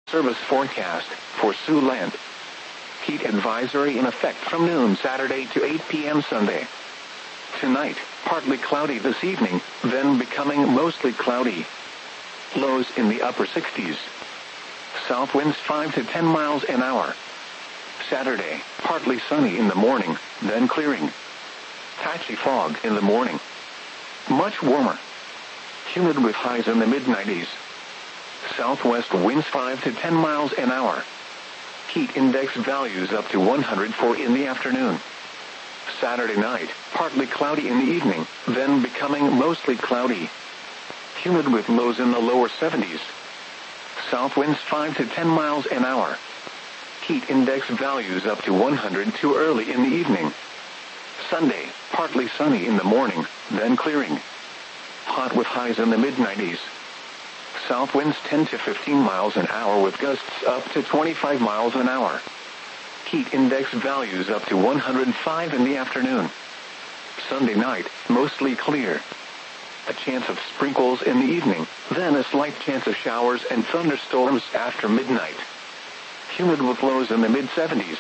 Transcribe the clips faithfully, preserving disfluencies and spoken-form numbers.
Service forecast for Siouxland. Heat advisory in effect from noon Saturday to eight p m Sunday. Tonight, partly cloudy this evening, then becoming mostly cloudy. Lows in the upper sixties. South winds five to ten miles an hour. Saturday, partly sunny in the morning, then clearing. Patchy fog in the morning. Much warmer. Humid with highs in the mid nineties. Southwest winds five to ten miles an hour. Heat index values up to one hundred four in the afternoon. Saturday night, partly cloudy in the evening, then becoming mostly cloudy. Humid with lows in the lower seventies. South winds five to ten miles an hour. Heat index values up to one hundred two early in the evening. Sunday, partly sunny in the morning, then clearing. Hot with highs in the mid nineties. South winds ten to fifteen miles an hour with gusts up to twenty-five miles an hour. Heat index values up to one hundred five in the afternoon. Sunday night, mostly clear. A chance of sprinkles in the evening, then a slight chance of showers and thunderstorms after midnight. Humid with lows in the mid seventies.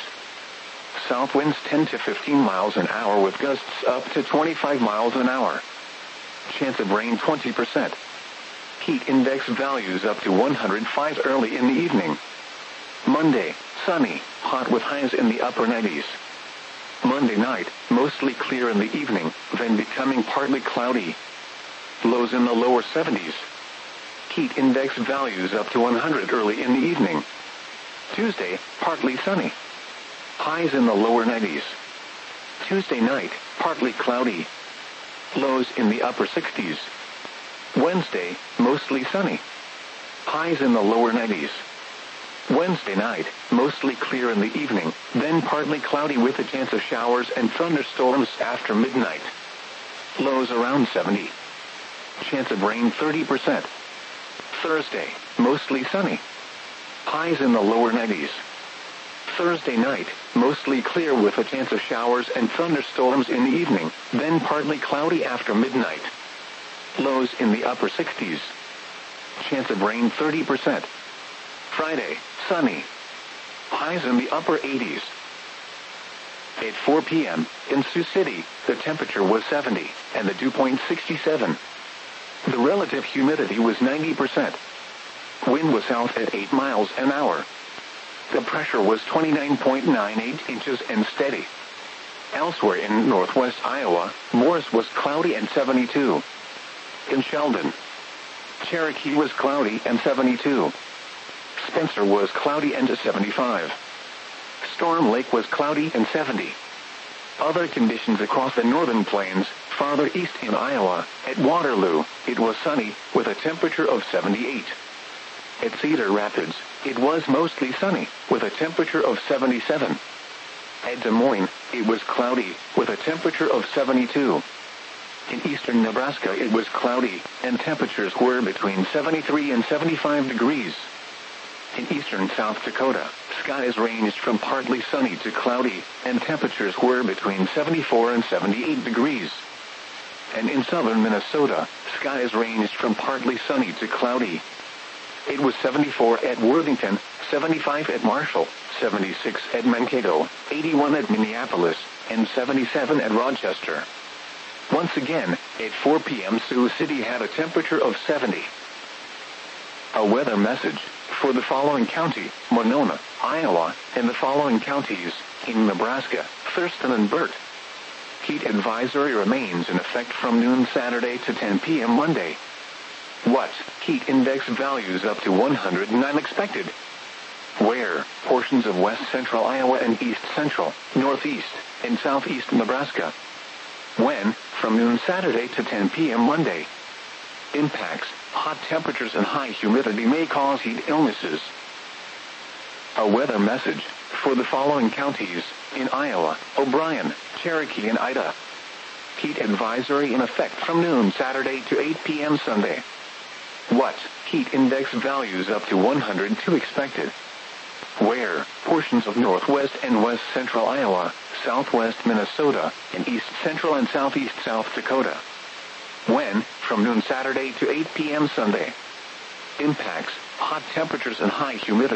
South winds ten to fifteen miles an hour with gusts up to twenty-five miles an hour. Chance of rain twenty percent. Heat index values up to one hundred five early in the evening. Monday, sunny, hot with highs in the upper nineties. Monday night, mostly clear in the evening, then becoming partly cloudy. Lows in the lower seventies. Heat index values up to one hundred early in the evening. Tuesday, partly sunny. Highs in the lower nineties. Tuesday night, partly cloudy. Lows in the upper sixties. Wednesday, mostly sunny. Highs in the lower nineties. Wednesday night, mostly clear in the evening, then partly cloudy with a chance of showers and thunderstorms after midnight. Lows around seventy. Chance of rain thirty percent. Thursday, mostly sunny. Highs in the lower nineties. Thursday night, mostly clear with a chance of showers and thunderstorms in the evening, then partly cloudy after midnight. Lows in the upper sixties. Chance of rain thirty percent. Friday, sunny. Highs in the upper eighties. At four p m, in Sioux City, the temperature was seventy, and the dew point sixty-seven. The relative humidity was ninety percent. Wind was south at eight miles an hour. The pressure was twenty-nine point nine eight inches and steady. Elsewhere in northwest Iowa, Morris was cloudy and seventy-two. In Sheldon, Cherokee was cloudy and seventy-two. Spencer was cloudy and seventy-five. Storm Lake was cloudy and seventy. Other conditions across the northern plains, farther east in Iowa, at Waterloo, it was sunny, with a temperature of seventy-eight. At Cedar Rapids, it was mostly sunny, with a temperature of seventy-seven. At Des Moines, it was cloudy, with a temperature of seventy-two. In eastern Nebraska it was cloudy, and temperatures were between seventy-three and seventy-five degrees. In eastern South Dakota, skies ranged from partly sunny to cloudy, and temperatures were between seventy-four and seventy-eight degrees. And in southern Minnesota, skies ranged from partly sunny to cloudy. It was seventy-four at Worthington, seventy-five at Marshall, seventy-six at Mankato, eighty-one at Minneapolis, and seventy-seven at Rochester. Once again, at four p m Sioux City had a temperature of seventy. A weather message for the following county, Monona, Iowa, and the following counties, in Nebraska, Thurston and Burt. Heat advisory remains in effect from noon Saturday to ten p m Monday. What? Heat index values up to one hundred nine expected. Where? Portions of west central Iowa and east central, northeast, and southeast Nebraska. When? From noon Saturday to ten p m Monday. Impacts: hot temperatures and high humidity may cause heat illnesses. A weather message for the following counties, in Iowa, O'Brien, Cherokee, and Ida. Heat advisory in effect from noon Saturday to eight p m Sunday. What? Heat index values up to one hundred two expected. Where? Portions of northwest and west central Iowa, southwest Minnesota, and east central and southeast South Dakota. When? From noon Saturday to eight p m Sunday. Impacts: hot temperatures and high humidity.